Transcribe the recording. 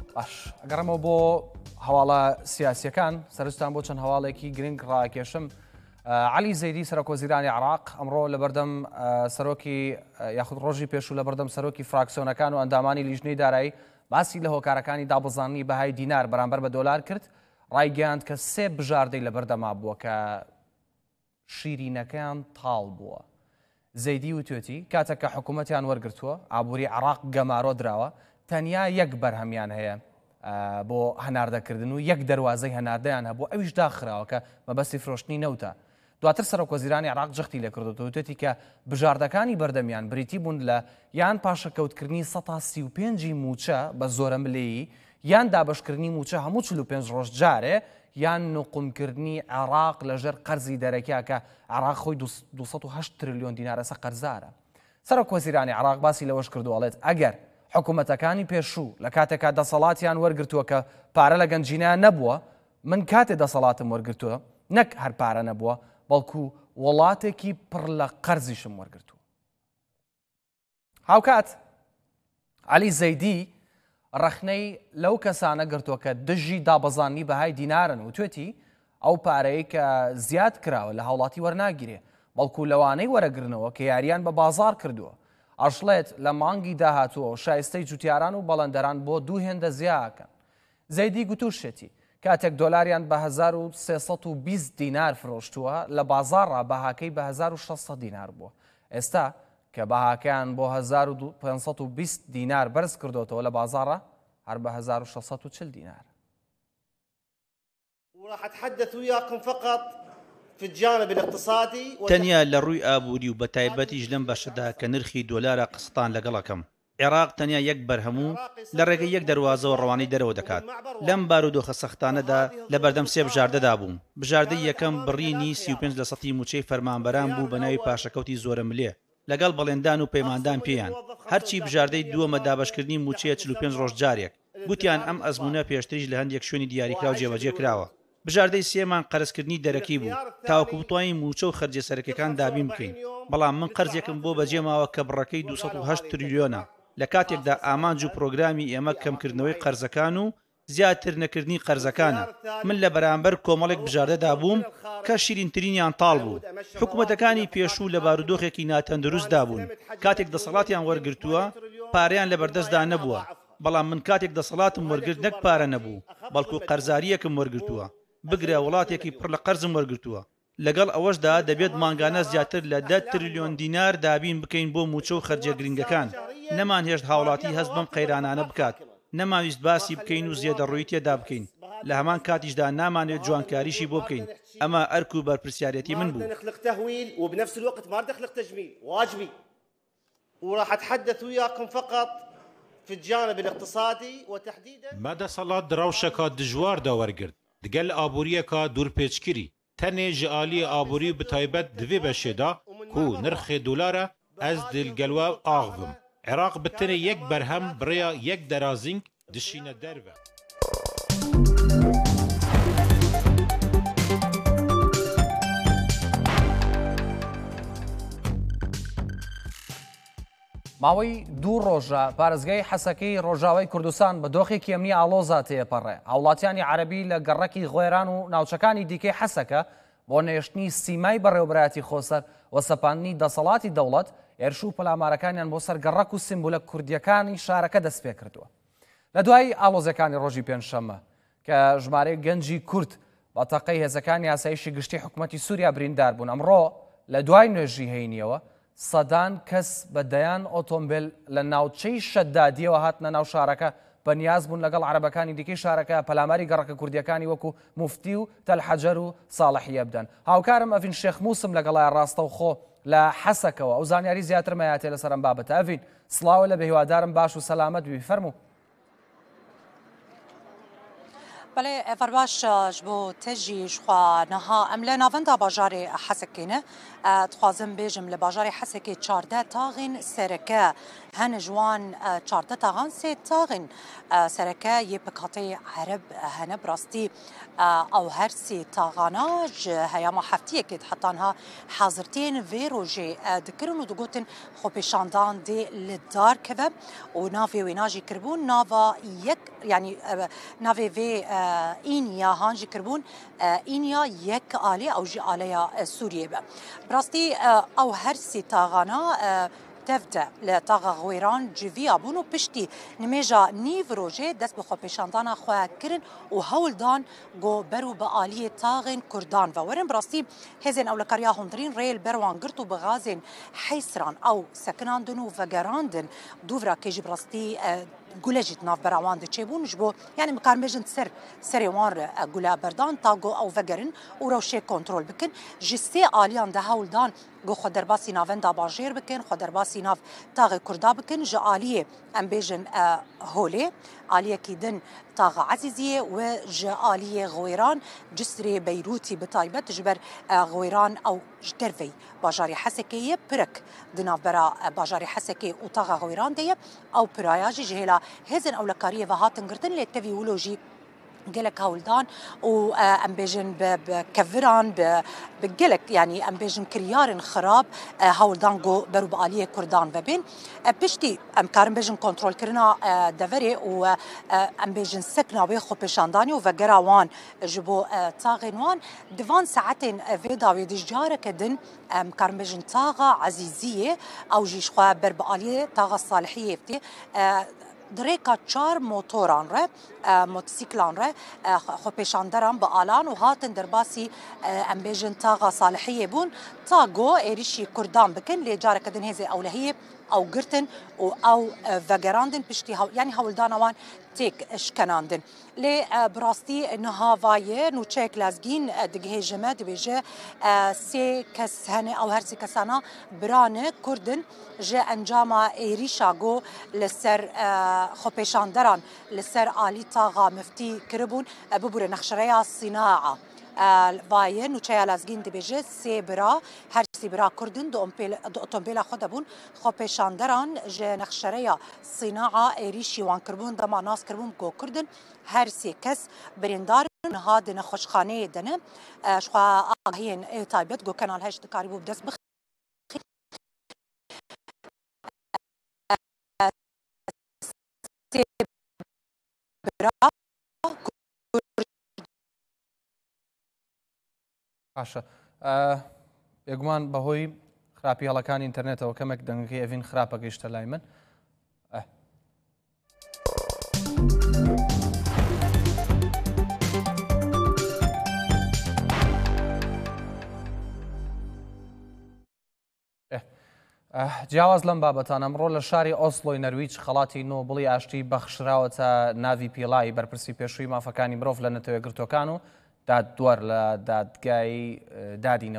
باش ئەگەڕەمەوە بۆ هەواڵە سیاسیەکان سەرنجتان بۆ چەند هەواڵێکی گرنگ ڕاکێشم. علی زەیدی سەرۆکوەزیرانی عێراق ئەمڕۆ لە بەردەم سەرۆکی یاخود ڕۆژی پێشوو لە بەردەم سەرۆکی فراکسیۆنەکان و ئەندامانی لیژنەی دارایی باسی لە هۆکارەکانی دابەزانی بەهای دینار بەرامبەر بە دۆلار کرد. ڕایگەیاند کە 3 بژاردەی لە بەردەما بووە کە شیرینەکەیان تاڵ بووە. زەیدی وتوێتی کاتێک کە حکوومەتیان وەرگرتووە ئابووری عێراق گەمارۆ درراوە، تەنیا یەک بەرهەمیان هەیە بۆ هەناردەکردن و یەک دەواازەی هەناردەیان هەبوو، ئەویش داخراوە کە مەبەستی فرۆشتنی نەوتە. دواتر سەرۆکوەزیرانی عێراق جەختی لە کردوتەوە، وتێتی کە بژاردەکانی بەردەمیان بریتی بوون لە یان پاشەکەوتکردنی 135 موچە بە زۆرە ملەیی، یان دابشکردنی موچە هەموو 45 ڕۆژ جارێ، یان نوقمکردنی عێراق لەژێر قەرزی دەرەکیا کە عێراق خۆی 208 تریلیۆن دینارەسە قەرزارە. سەرۆکوەزیرانی عێراق باسی لەوەش کردووەڵێت ئەگەر حکوومەتەکانی پێشوو لە کاتێکا دەسەڵاتیان وەرگرتووە کە پارە لە گەنجینیان نەبووە، من کاتێ دەسەڵاتم وەرگرتووە نەک هەر پارە نەبووە، بەڵکو وڵاتێکی پڕ لە قەرزیشم وەرگرتووە. هاوکات علی زەیدی ڕەخنەی لەو کەسانە گرتووە کە دژی دابەزانی بەهای دینارن و توێتی ئەو پارەی کە زیاد کراوە لە هاوڵاتی وەرناگیرێ، بەڵکو لەوانەی وەرەگرنەوە کە یاریان بە بازار کردووە. ئەشڵێت لە مانگی داهاتووە شایستەی جوتیاران و بەڵەندەران بۆ دوو هێندە زیاکەن. زەیدی گوتوشێتی کاتێک دۆلاریان بە 1320 دینار فرۆشتووە لە بازارڕا بەهاکەی بە 1600 دینار بووە. ئێستا کە بەهاکەیان بۆ 1520 دینار بەرز کردوتەوە لە بازارڕا هەر بە 1640 دینار. وراح أتحدث وياكم فقط في الجانب الاقتصادي تەنیا لە ڕووی ئابووری و بە تایبەتیش لەم بەشەدا کە نرخی دۆلارە قسطان لەگەڵەکەم. عێراق تەنیا یەک بەرهەموو لە ڕێگەی یەک دەواازەوە ڕەوانەی دەرەوە دەکات. لەم بارودۆخە سەختانەدا لە بەردەم 3 بژاردەدا بووم. بژاردەی یەکەم بڕینی 35 لە سەتی موچەی فەرمانبەران بوو بە ناوی پاشەکەوتی زۆرە ملێ لەگەڵ بەڵێندان و پەیماندان پێیان. هەرچی بژاردەی دووەمە دابشکردنی موچەیە 45 ڕۆژ جارێک. گوتیان ئەم ئەزمونە پێشتریش لە هەندێک شوێنی دیاریکراو جێبەجێ کراوە. بژاردەی سێمان قەرزکردنی دەرەکی بوو تاوەکو بتوانین موچە و خەرجە سەرەکیەکان دابین بکەین. بەڵام من قەرزێکم بۆ بەجێماوە کە بڕەکەی 208 تریلیۆنە. لە کاتێکدا ئامانج و پرۆگرامی ئێمە کەمکردنەوەی قەرزەکان و زیاتر نەکردنی قەرزەکانە. من لە بەرامبەر کۆمەڵێک بژاردەدا بووم کە شیرینترینیان تاڵ بوو. حکوومەتەکانی پێشوو لە بارودۆخێکی ناتەندروستدا بوون. کاتێک دەسەڵاتیان وەرگرتووە پارەیان لە بەردەستدا نەبووە. بەڵام من کاتێک دەسەڵاتم وەرگرت نەک پارە نەبوو، بەڵکو قەرزاریەکم وەرگرتووە. بگرە وڵاتێکی پڕ لە قەرزم وەرگرتووە. لەگەڵ ئەوەشدا دەبێت ماگانە زیاتر لە 10 تریلیۆن دینار دابین بکەین بۆ موچە و خەرجە گرنگەکان. نەمان هێشت هاوڵاتی هەست بەم قەیرانانە بکات. نەماویست باسی بکەین و زیێدەڕۆیی تێدا بکەین. لە هەمان کاتیشدا نامانێت جوانکاریشی بۆ بکەین. ئەمە ئەرک و بەرپرسیارەتی من بوو. وبنفس الوقت ما نخلق تجميل واجبي. وراح أتحدث وياكم فقط في الجانب الاقتصادي وتحديدا مدى صلاة دراوشكا دجوار دا ورگرد دگل آبوریەکە دوورپێچکری تەنێ ji aliyê aborî bi taybet divê beşê da ku nirxê dolara ez dilgelwa axivim. Iraq bi tenê yek berhem birêya yek derazîng dişîne derve. ماوەی دوو ڕۆژە پارێزگای حەسەکەی ڕۆژاوای کوردستان بە دۆخێکی ئەمنی ئاڵۆزا تێپەڕێ. هاوڵاتیانی عەرەبی لە گەڕەکی غۆێران و ناوچەکانی دیکەی حەسەکە بۆ نێشتنی سیمای بەڕێوەبەرایەتی خۆسەر و سەپاندنی دەسەڵاتی دەوڵەت ئێرش و پەلامارەکانیان بۆ سەر گەڕەک و سیمبولە کوردیەکانی شارەکە دەست پێ کردووە. لە دوای ئاڵۆزەکانی ڕۆژی پێنجشەممە کە ژمارەی گەنجی کورد بە تەقەی هێزەکانی یاسایشی گشتی حکوومەتی سووریا بریندار بوون. ئەمڕۆ لە دوای نوێژی هەینیەوە سەدان کەس بە دەیان ئۆتۆمبیل لە ناوچەی شەدادیەوە هاتنە ناو شارەکە بەنیاز بوون لەگەڵ عەرەبەکانی دیکەی شارەکە پەلاماری گەڕەکە کوردیەکانی وەکو موفتی و تەلحەجەر و ساڵحیە بدەن. هاوکارم ئەڤین شێخ موسم لەگەڵای ڕاستە و خۆ لە حەسەکەوە ئەو زانیاری زیاتر مەیاتێ لەسەر ئەم بابەتە. ئەڤین سڵاوە لە بە هیوادارم باش و سەلامەت بی. فەرموو. بله فرباش جبو تجیش خوا نها امله نافندا باجار حسکینه تخوازم بیجم لباجار حسکی 14 تاغین سرکه هن جوان 14 تاغان سه تاغین سرکه یه پکاتی عرب هنه براستی او هر سی تاغانا هیاما هفتیه که حتانها حاضرتین ویروژی دکرون و دگوتن خو پیشاندان دی لدار که و ناوی ویناجی کربون ناوا یک یعنی ناوی وی اینیا هانجی کربون اینیا یک آلی او جی آلیا سوریه به براستی او هر سی تاغانا تفده لطاقة غويران جويا بونو بشتي نميجا نيف روجي دست بخو بيشاندانا خواه كرن و هولدان جو برو بآلية تاغن كردان وورن براستي هزين او لكاريا هندرين ريل بروان قرطو بغازن حيسران او سكنان دنو وگراندن دوفرا كيجي براستي گولجت ناف براوان ده چبون جبو يعني مكان بيجن سر وان گولا بردان تاگو او وگرن و روشه کنترول بکن جسي آليان ده هولدان گو خودر باسی ناون دا باجیر بکن خودر باسی ناف تاغ کردا بکن جا آلیه ام بیجن هوله آلیه کیدن تاغ عزیزیه و جا آلیه غویران جسری بیروتی بطایبت جبر غویران او جدروی باجاری حسکیه پرک دناف برا باجاری حسکی و تاغ غویران دیه او پرایاجی جهلا هزن او لکاریه و هاتن گردن لیتوی ولوجی قلك هولدان و ام بيجن بكفران بقلك يعني ام بيجن كريار خراب هولدان جو برو بآلية كردان وبين بشتي ام كارم بيجن كنترول كرنا دفري و ام بيجن سكنا ويخو بشانداني وفقرا وان جبو تاغنوان دفان ساعتين فيدا ويدجارة كدن ام كارم بيجن تاغا عزيزية او جيش خواه بر بآلية تاغا صالحية فتي دريكا 4 موتوران ره موتوسيكلان ره خو پیشاندران با آلان و هاتن درباسی ام بیجن تاغا صالحیه بون تاغو ایریشی کردان بکن لی جاره کدن هزی اولهیه او گرتن او وگراندن پشتی یعنی هولدانوان تیک اشکناندن لی براستی نهاوایه نوچک لازگین دگه جمع دبیجه سی کس هنه او هر سی کسانا برانه کردن جه انجاما ایریشا گو لسر خو پیشاندران لسر آلی تاغا مفتی کربون ببور نخشریا صناعه وایه نوچه لازگین دبیجه سی برا هر سی برا کردن دو اتومبیل خود بون خو پیشاندران جه نخشریا صناعه ایریشی وان کربون دما ناس کربون گو کردن هر سی کس بریندار هادن خوشخانه دنه شخوا آگهین تایبت گو کنال هشت کاریبو بدست بخ باشە بێگومان بەهۆی خراپی هەڵەکانی ئینتەرنێتەوە کەمێک دەنگەکەی ئەڤین خراپە گەیشتە لای من جیاواز لەم بابەتان ئەمڕۆ لە شاری ئۆسلۆی نەرویج خەڵاتی نۆبڵی ئاشتی بەخشراوەتە ناوی پیڵایی بەرپرسی پێشووی مافەکانی مرۆڤ لە نەتەوەی گرتوەکان و دادوەر لە دادگای دادینەوە